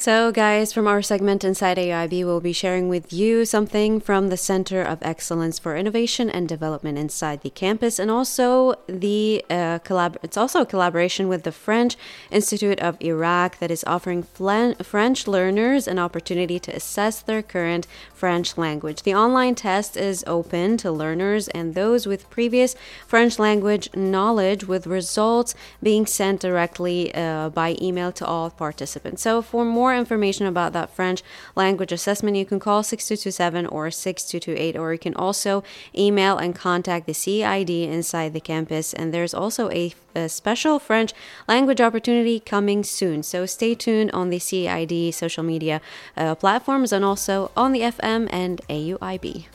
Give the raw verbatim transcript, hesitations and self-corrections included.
So, guys, from our segment Inside A U I B, we'll be sharing with you something from the Center of Excellence for Innovation and Development inside the campus, and also the uh, collab. It's also a collaboration with the French Institute of Iraq that is offering flan- French learners an opportunity to assess their current French language. The online test is open to learners and those with previous French language knowledge, with results being sent directly uh, by email to all participants. So, for more more information about that French language assessment, you can call six two two seven or six two two eight, or you can also email and contact the C I D inside the campus. And there's also a, a special French language opportunity coming soon. So stay tuned on the C I D social media uh, platforms and also on the F M and A U I B.